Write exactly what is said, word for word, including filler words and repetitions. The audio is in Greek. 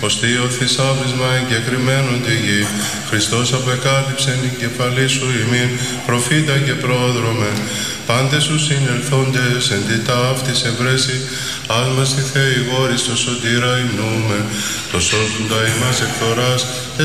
ως θείο θησαύρισμα εγκεκριμένον τη γη. Χριστός απεκάλυψεν η κεφαλή σου ημίν, προφήτα και πρόδρομε. Πάντες σου συνελθόντες εν τη ταύτης ευρέσει, άλμα στη Θεή γόρις το σωτήρα υμνούμε. Το σώζοντα ημάς εκ θωράς,